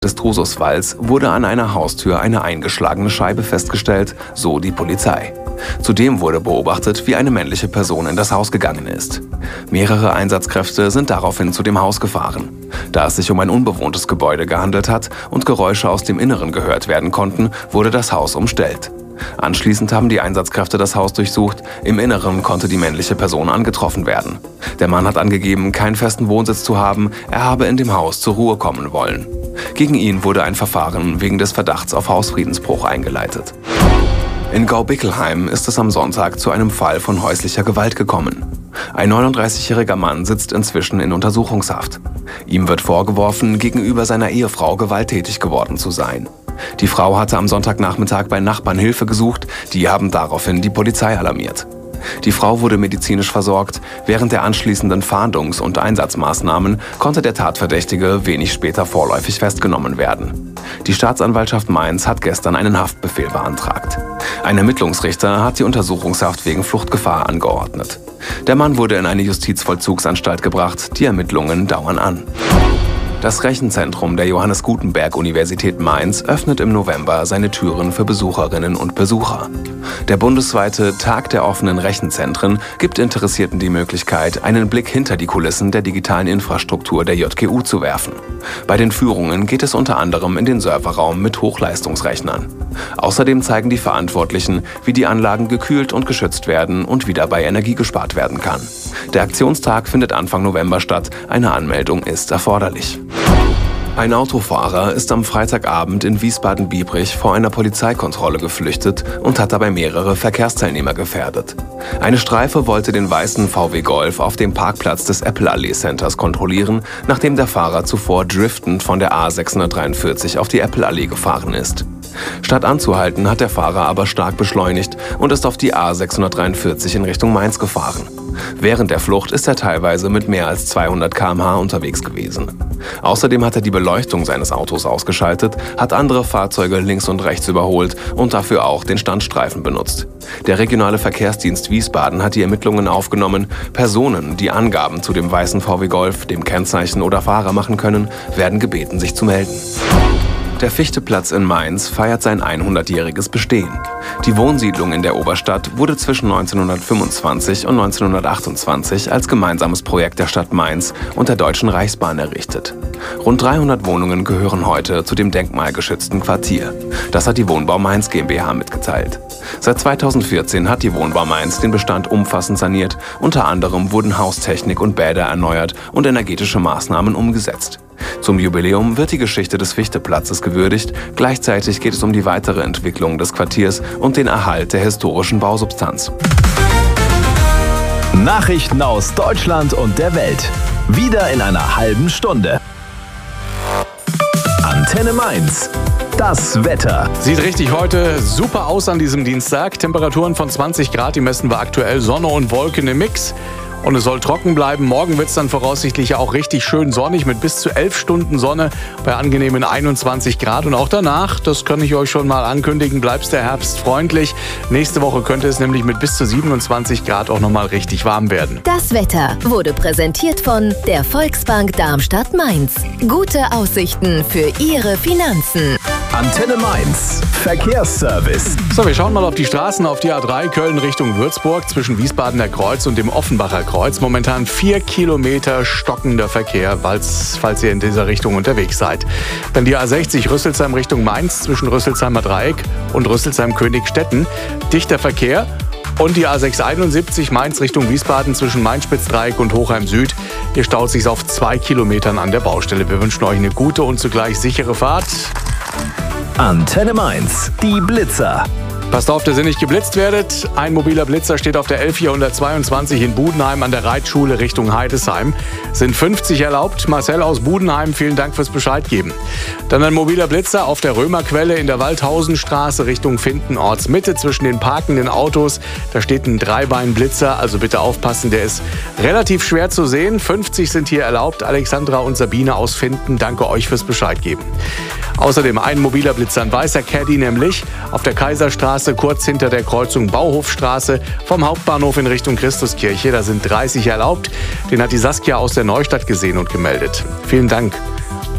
des Drususwalds wurde an einer Haustür eine eingeschlagene Scheibe festgestellt, so die Polizei. Zudem wurde beobachtet, wie eine männliche Person in das Haus gegangen ist. Mehrere Einsatzkräfte sind daraufhin zu dem Haus gefahren. Da es sich um ein unbewohntes Gebäude gehandelt hat und Geräusche aus dem Inneren gehört werden konnten, wurde das Haus umstellt. Anschließend haben die Einsatzkräfte das Haus durchsucht. Im Inneren konnte die männliche Person angetroffen werden. Der Mann hat angegeben, keinen festen Wohnsitz zu haben, er habe in dem Haus zur Ruhe kommen wollen. Gegen ihn wurde ein Verfahren wegen des Verdachts auf Hausfriedensbruch eingeleitet. In Gau-Bickelheim ist es am Sonntag zu einem Fall von häuslicher Gewalt gekommen. Ein 39-jähriger Mann sitzt inzwischen in Untersuchungshaft. Ihm wird vorgeworfen, gegenüber seiner Ehefrau gewalttätig geworden zu sein. Die Frau hatte am Sonntagnachmittag bei Nachbarn Hilfe gesucht, die haben daraufhin die Polizei alarmiert. Die Frau wurde medizinisch versorgt. Während der anschließenden Fahndungs- und Einsatzmaßnahmen konnte der Tatverdächtige wenig später vorläufig festgenommen werden. Die Staatsanwaltschaft Mainz hat gestern einen Haftbefehl beantragt. Ein Ermittlungsrichter hat die Untersuchungshaft wegen Fluchtgefahr angeordnet. Der Mann wurde in eine Justizvollzugsanstalt gebracht. Die Ermittlungen dauern an. Das Rechenzentrum der Johannes Gutenberg-Universität Mainz öffnet im November seine Türen für Besucherinnen und Besucher. Der bundesweite Tag der offenen Rechenzentren gibt Interessierten die Möglichkeit, einen Blick hinter die Kulissen der digitalen Infrastruktur der JGU zu werfen. Bei den Führungen geht es unter anderem in den Serverraum mit Hochleistungsrechnern. Außerdem zeigen die Verantwortlichen, wie die Anlagen gekühlt und geschützt werden und wie dabei Energie gespart werden kann. Der Aktionstag findet Anfang November statt. Eine Anmeldung ist erforderlich. Ein Autofahrer ist am Freitagabend in Wiesbaden-Biebrich vor einer Polizeikontrolle geflüchtet und hat dabei mehrere Verkehrsteilnehmer gefährdet. Eine Streife wollte den weißen VW Golf auf dem Parkplatz des Apple-Allee-Centers kontrollieren, nachdem der Fahrer zuvor driftend von der A643 auf die Apple-Allee gefahren ist. Statt anzuhalten, hat der Fahrer aber stark beschleunigt und ist auf die A643 in Richtung Mainz gefahren. Während der Flucht ist er teilweise mit mehr als 200 km/h unterwegs gewesen. Außerdem hat er die Beleuchtung seines Autos ausgeschaltet, hat andere Fahrzeuge links und rechts überholt und dafür auch den Standstreifen benutzt. Der regionale Verkehrsdienst Wiesbaden hat die Ermittlungen aufgenommen. Personen, die Angaben zu dem weißen VW Golf, dem Kennzeichen oder Fahrer machen können, werden gebeten, sich zu melden. Der Fichteplatz in Mainz feiert sein 100-jähriges Bestehen. Die Wohnsiedlung in der Oberstadt wurde zwischen 1925 und 1928 als gemeinsames Projekt der Stadt Mainz und der Deutschen Reichsbahn errichtet. Rund 300 Wohnungen gehören heute zu dem denkmalgeschützten Quartier. Das hat die Wohnbau Mainz GmbH mitgeteilt. Seit 2014 hat die Wohnbau Mainz den Bestand umfassend saniert. Unter anderem wurden Haustechnik und Bäder erneuert und energetische Maßnahmen umgesetzt. Zum Jubiläum wird die Geschichte des Fichteplatzes gewürdigt. Gleichzeitig geht es um die weitere Entwicklung des Quartiers und den Erhalt der historischen Bausubstanz. Nachrichten aus Deutschland und der Welt. Wieder in einer halben Stunde. Antenne Mainz. Das Wetter. Sieht richtig heute super aus an diesem Dienstag. Temperaturen von 20 Grad, die messen wir aktuell. Sonne und Wolken im Mix. Und es soll trocken bleiben. Morgen wird es dann voraussichtlich auch richtig schön sonnig mit bis zu 11 Stunden Sonne bei angenehmen 21 Grad. Und auch danach, das kann ich euch schon mal ankündigen, bleibt der Herbst freundlich. Nächste Woche könnte es nämlich mit bis zu 27 Grad auch nochmal richtig warm werden. Das Wetter wurde präsentiert von der Volksbank Darmstadt-Mainz. Gute Aussichten für Ihre Finanzen. Antenne Mainz. Verkehrsservice. So, wir schauen mal auf die Straßen, auf die A3 Köln Richtung Würzburg zwischen Wiesbadener Kreuz und dem Offenbacher Kreuz. Momentan 4 Kilometer stockender Verkehr, falls ihr in dieser Richtung unterwegs seid. Dann die A60 Rüsselsheim Richtung Mainz zwischen Rüsselsheimer Dreieck und Rüsselsheim-Königstetten. Dichter Verkehr. Und die A671 Mainz Richtung Wiesbaden zwischen Mainz-Spitzdreieck und Hochheim Süd. Hier staut sich auf 2 Kilometern an der Baustelle. Wir wünschen euch eine gute und zugleich sichere Fahrt. Antenne Mainz. Die Blitzer. Passt auf, dass ihr nicht geblitzt werdet. Ein mobiler Blitzer steht auf der L422 in Budenheim an der Reitschule Richtung Heidesheim. Sind 50 erlaubt. Marcel aus Budenheim, vielen Dank fürs Bescheid geben. Dann ein mobiler Blitzer auf der Römerquelle in der Waldhausenstraße Richtung Findenortsmitte zwischen den parkenden Autos. Da steht ein Dreibeinblitzer, also bitte aufpassen, der ist relativ schwer zu sehen. 50 sind hier erlaubt. Alexandra und Sabine aus Finden, danke euch fürs Bescheid geben. Außerdem ein mobiler Blitzer, ein weißer Caddy nämlich auf der Kaiserstraße, kurz hinter der Kreuzung Bauhofstraße vom Hauptbahnhof in Richtung Christuskirche. Da sind 30 erlaubt. Den hat die Saskia aus der Neustadt gesehen und gemeldet. Vielen Dank.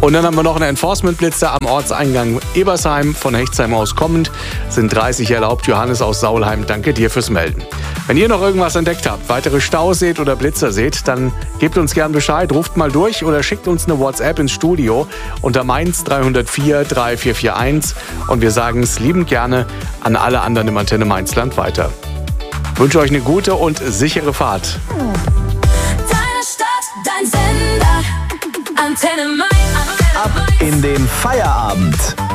Und dann haben wir noch einen Enforcement-Blitzer am Ortseingang Ebersheim. Von Hechtsheim aus kommend sind 30 erlaubt. Johannes aus Saulheim, danke dir fürs Melden. Wenn ihr noch irgendwas entdeckt habt, weitere Staus seht oder Blitzer seht, dann gebt uns gern Bescheid, ruft mal durch oder schickt uns eine WhatsApp ins Studio unter Mainz 304 3441 und wir sagen es liebend gerne an alle anderen im Antenne Mainzland weiter. Ich wünsche euch eine gute und sichere Fahrt. Deine Stadt, dein Sender, Antenne Mainz. Ab in den Feierabend.